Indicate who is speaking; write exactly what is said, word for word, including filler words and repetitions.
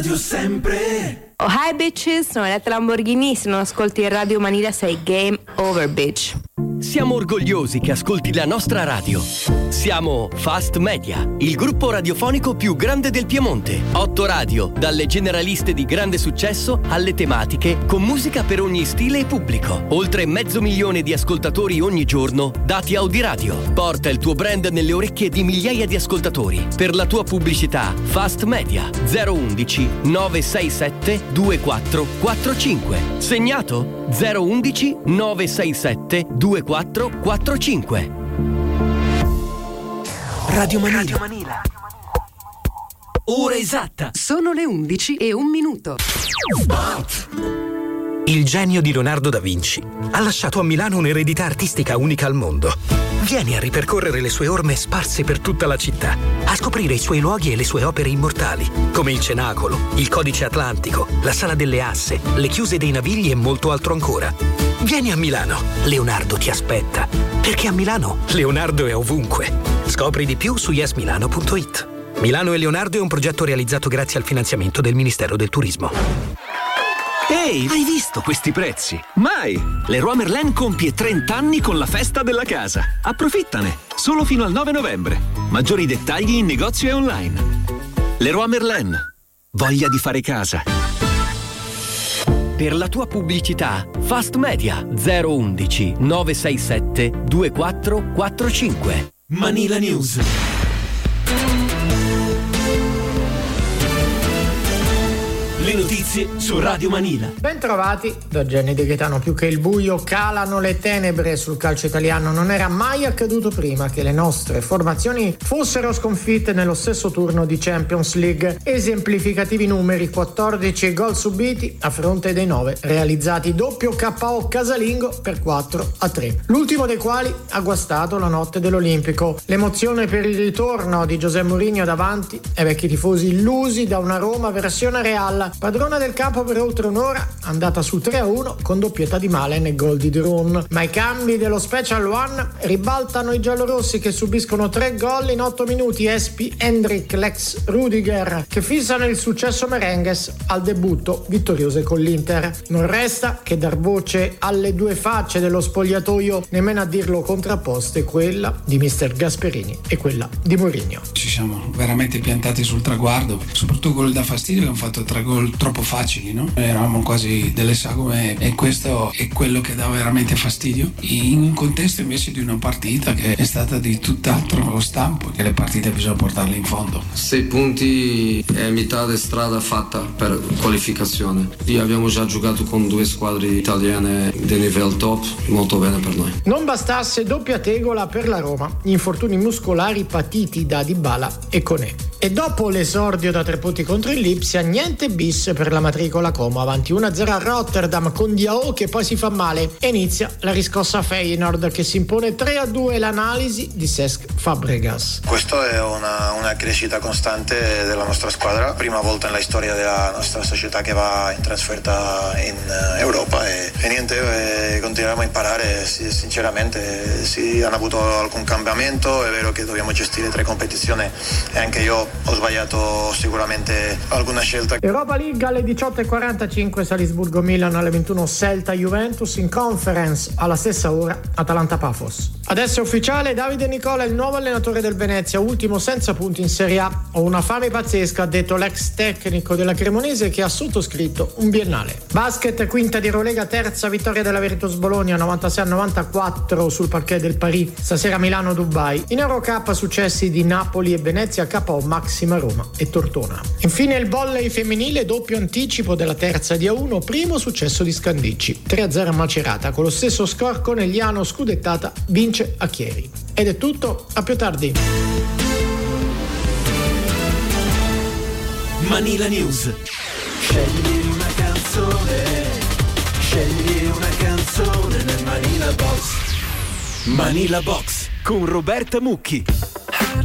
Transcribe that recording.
Speaker 1: sempre.
Speaker 2: Oh hi bitches, sono Eletta Lamborghini, se non ascolti Radio Manila sei game over bitch.
Speaker 3: Siamo orgogliosi che ascolti la nostra radio. Siamo Fast Media, il gruppo radiofonico più grande del Piemonte. Otto radio, dalle generaliste di grande successo alle tematiche, con musica per ogni stile e pubblico. Oltre mezzo milione di ascoltatori ogni giorno, dati Audiradio. Porta il tuo brand nelle orecchie di migliaia di ascoltatori. Per la tua pubblicità, Fast Media zero undici nove sei sette due quattro quattro cinque. Segnato zero undici nove sei sette due quattro quattro cinque.
Speaker 1: Radio Manila. Radio Manila. Ora esatta.
Speaker 4: Sono le undici e un minuto.
Speaker 1: Spot.
Speaker 5: Il genio di Leonardo da Vinci ha lasciato a Milano un'eredità artistica unica al mondo. Vieni a ripercorrere le sue orme sparse per tutta la città, a scoprire i suoi luoghi e le sue opere immortali, come il Cenacolo, il Codice Atlantico, la Sala delle Asse, le chiuse dei Navigli e molto altro ancora. Vieni a Milano, Leonardo ti aspetta, perché a Milano Leonardo è ovunque. Scopri di più su yes milano punto it. Milano e Leonardo è un progetto realizzato grazie al finanziamento del Ministero del Turismo.
Speaker 6: Ehi, hai visto questi prezzi? Mai! Leroy Merlin compie trenta anni con la festa della casa. Approfittane! Solo fino al nove novembre. Maggiori dettagli in negozio e online. Leroy Merlin. Voglia di fare casa.
Speaker 3: Per la tua pubblicità, Fast Media zero undici nove sei sette due quattro quattro cinque.
Speaker 1: Manila News. Le notizie su Radio Manila.
Speaker 7: Bentrovati da Gianni De Gaetano. Più che il buio calano le tenebre sul calcio italiano. Non era mai accaduto prima che le nostre formazioni fossero sconfitte nello stesso turno di Champions League. Esemplificativi numeri: quattordici gol subiti a fronte dei nove realizzati. Doppio K O casalingo per quattro a tre, l'ultimo dei quali ha guastato la notte dell'Olimpico. L'emozione per il ritorno di José Mourinho davanti ai vecchi tifosi illusi da una Roma versione Real, padrona del campo per oltre un'ora, andata su tre a uno con doppietta di Malen e gol di Drun. Ma i cambi dello Special One ribaltano i giallorossi, che subiscono tre gol in otto minuti. Espi, Hendrik, l'ex Rudiger, che fissano il successo merengues al debutto vittoriose con l'Inter. Non resta che dar voce alle due facce dello spogliatoio, nemmeno a dirlo contrapposte, quella di mister Gasperini e quella di Mourinho.
Speaker 8: Ci siamo veramente piantati sul traguardo, soprattutto quello da fastidio che hanno fatto tre gol troppo facili, no? Eravamo quasi delle sagome e questo è quello che dà veramente fastidio, in un contesto invece di una partita che è stata di tutt'altro stampo, che le partite bisogna portarle in fondo.
Speaker 9: Sei punti è metà di strada fatta per qualificazione. Lì abbiamo già giocato con due squadre italiane di livello top, molto bene per noi.
Speaker 7: Non bastasse doppia tegola per la Roma, gli infortuni muscolari patiti da Dybala e Koné. E dopo l'esordio da tre punti contro il Lipsia, niente bis per la matricola Como, avanti uno a zero a Rotterdam con Diao che poi si fa male, e inizia la riscossa a Feyenoord che si impone tre a due. L'analisi di Cesc Fabregas.
Speaker 10: Questo è una, una crescita costante della nostra squadra, prima volta nella storia della nostra società che va in trasferta in Europa, e, e niente, e continuiamo a imparare. Sì, sinceramente sì, hanno avuto alcun cambiamento, è vero che dobbiamo gestire tre competizioni e anche io ho sbagliato sicuramente alguna scelta.
Speaker 7: Europa League alle diciotto e quarantacinque, Salisburgo Milan, alle ventuno Celta Juventus, in Conference alla stessa ora Atalanta Pafos. Adesso è ufficiale, Davide Nicola è il nuovo allenatore del Venezia, ultimo senza punti in Serie A. Ho una fame pazzesca, ha detto l'ex tecnico della Cremonese, che ha sottoscritto un biennale. Basket, quinta di Eurolega, terza vittoria della Virtus Bologna novantasei a novantaquattro sul parquet del Paris. Stasera Milano-Dubai. In Eurocup successi di Napoli e Venezia, K O Maxima Roma e Tortona. Infine il volley femminile, doppio anticipo della terza di A uno, primo successo di Scandicci, tre a zero a Macerata. Con lo stesso score Conegliano scudettata vince a Chieri. Ed è tutto, a più tardi.
Speaker 1: Manila News. Scegli una canzone, scegli una canzone nel Manila Box. Manila Box con Roberta Mucchi.